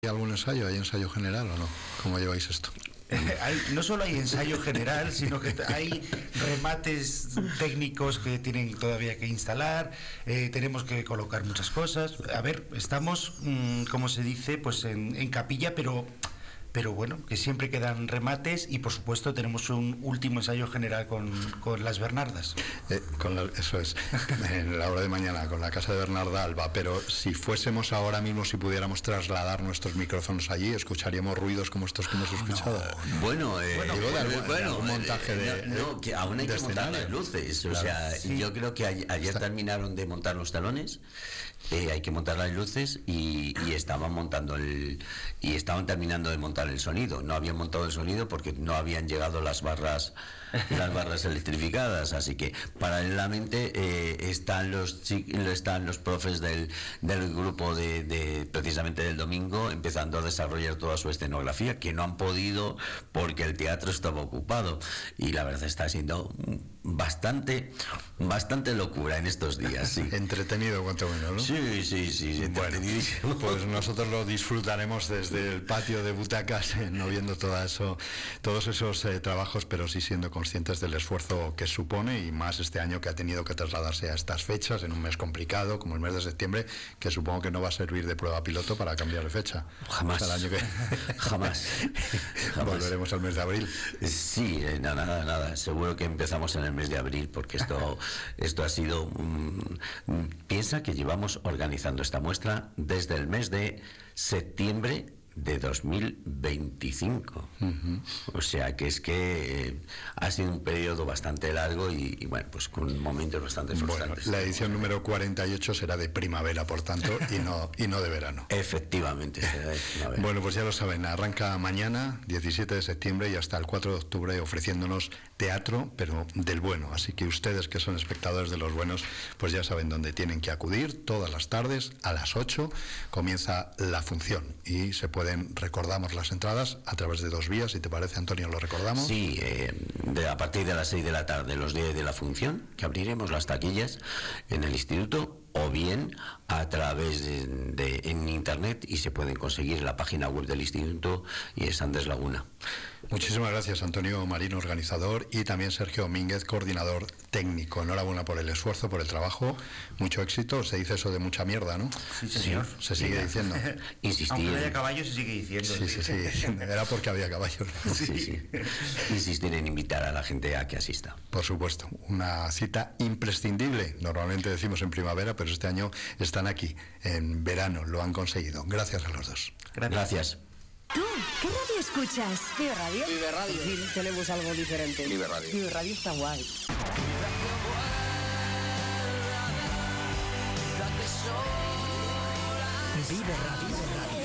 ¿Hay algún ensayo? ¿Hay ensayo general o no? ¿Cómo lleváis esto? No solo hay ensayo general, sino que hay remates técnicos que tienen todavía que instalar, tenemos que colocar muchas cosas. A ver, estamos, como se dice, pues en capilla, pero bueno, que siempre quedan remates y por supuesto tenemos un último ensayo general con las Bernardas. Eso es, en la hora de mañana con la casa de Bernarda Alba, pero si fuésemos ahora mismo, si pudiéramos trasladar nuestros micrófonos allí, escucharíamos ruidos como estos que hemos escuchado. Bueno, un montaje que aún hay que montar las luces, claro, o sea, sí. Yo creo que ayer terminaron de montar los talones, hay que montar las luces y estaban terminando de montar el sonido. No habían montado el sonido porque no habían llegado las barras electrificadas, así que paralelamente están los profes del grupo de precisamente del domingo empezando a desarrollar toda su escenografía, que no han podido porque el teatro estaba ocupado, y la verdad está siendo bastante locura en estos días, sí. Entretenido cuanto menos, ¿no? Sí, bueno, pues nosotros lo disfrutaremos desde el patio de butacas, no viendo todos esos trabajos, pero sí siendo conscientes del esfuerzo que supone, y más este año que ha tenido que trasladarse a estas fechas en un mes complicado como el mes de septiembre, que supongo que no va a servir de prueba piloto para cambiar de fecha. Jamás. Hasta el año que... Jamás. Volveremos al mes de abril. Sí, nada. Seguro que empezamos en el mes de abril, porque esto ha sido... piensa que llevamos organizando esta muestra desde el mes de septiembre de 2025. O sea que es que ha sido un periodo bastante largo y bueno, pues con momentos bastante frustrantes. Bueno, la edición número 48 será de primavera, por tanto, y no de verano. Efectivamente, será de primavera. Bueno, pues ya lo saben, arranca mañana, 17 de septiembre, y hasta el 4 de octubre ofreciéndonos teatro, pero del bueno. Así que ustedes, que son espectadores de los buenos, pues ya saben dónde tienen que acudir. Todas las tardes a las 8 comienza la función y recordamos las entradas a través de dos vías. Si te parece, Antonio, lo recordamos. Sí, a partir de las 6 de la tarde, los días de la función, que abriremos las taquillas en el instituto, o bien a través en internet, y se pueden conseguir en la página web del instituto, y es Andes Laguna. Muchísimas gracias, Antonio Marino, organizador, y también Sergio Domínguez, coordinador técnico. Enhorabuena por el esfuerzo, por el trabajo, mucho éxito. Se dice eso de mucha mierda, ¿no? Sí, señor. Se sigue diciendo. Insistir. Aunque no haya caballos, se sigue diciendo. Sí, se sigue diciendo. Era porque había caballos. Sí. Insistir en invitar a la gente a que asista. Por supuesto, una cita imprescindible. Normalmente decimos en primavera, pero este año están aquí, en verano, lo han conseguido. Gracias a los dos. Gracias. ¿Tú qué radio escuchas? Vive Radio. Vive Radio. Sí, tenemos algo diferente. Vive Radio. Vive Radio está guay. Vive Radio.